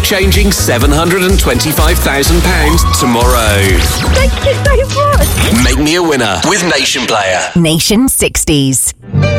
life-changing £725,000 tomorrow. Thank you so much. Make me a winner with Nation Player. Nation 60s.